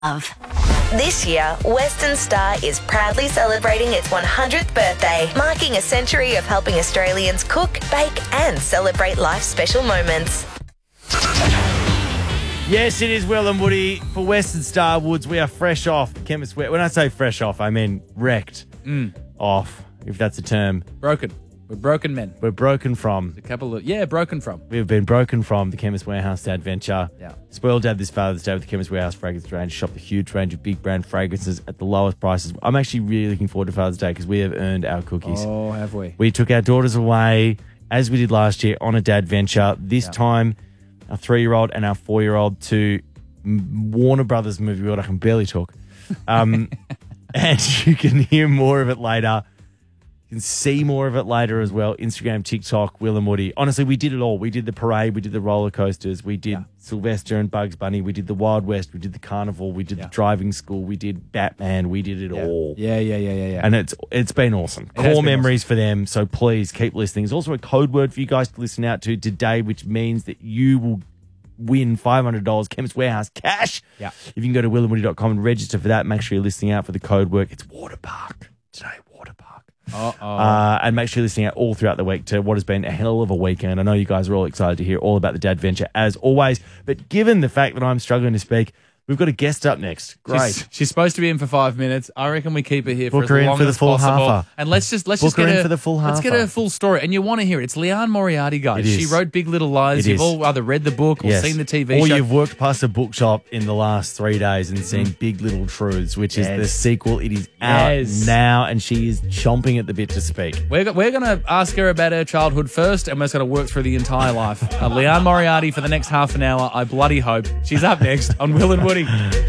Love. This year, Western Star is proudly celebrating its 100th birthday, marking a century of helping Australians cook, bake and celebrate life's special moments. Yes, it is Will and Woody for Western Star Woods. We are fresh off the Chemist Warehouse. When I say fresh off, I mean wrecked off, if that's a term. Broken. We're broken men. We're broken from. Broken from. We've been broken from the Chemist Warehouse Dad venture. Yeah. Spoiled Dad this Father's Day with the Chemist Warehouse fragrance range. Shop the huge range of big brand fragrances at the lowest prices. I'm actually really looking forward to Father's Day because we have earned our cookies. Oh, have we? We took our daughters away, as we did last year, on a Dad venture. This time, our 3-year-old and our 4-year-old to Warner Brothers Movie World. I can barely talk. And you can hear more of it later. You can see more of it later as well. Instagram, TikTok, Will and Woody. Honestly, we did it all. We did the parade. We did the roller coasters. We did Sylvester and Bugs Bunny. We did the Wild West. We did the carnival. We did the driving school. We did Batman. We did it all. Yeah. And it's been awesome. Core memories for them. So please keep listening. There's also a code word for you guys to listen out to today, which means that you will win $500 Chemist Warehouse cash. Yeah. If you can go to willandwoody.com and register for that, make sure you're listening out for the code word. It's Water Park today. Water Park. And make sure you're listening out all throughout the week to what has been a hell of a weekend. I know you guys are all excited to hear all about the Dad venture as always. But given the fact that I'm struggling to speak, we've got a guest up next. Great. She's supposed to be in for 5 minutes. I reckon we keep her here for Book her as in long for the as full possible. halfer. And let's just Book get her in her for the full Let's get halfer. her full story. And you want to hear it. It's Leanne Moriarty, guys. It is. She wrote Big Little Lies. It You've is. all either read the book or seen the TV or show. you've walked past a bookshop in the last 3 days and seen Big Little Truths, which is the sequel. It is out now, and she is chomping at the bit to speak. We're going to ask her about her childhood first, and we're just going to work through the entire life. Leanne Moriarty for the next half an hour. I bloody hope. She's up next on Will and Woody.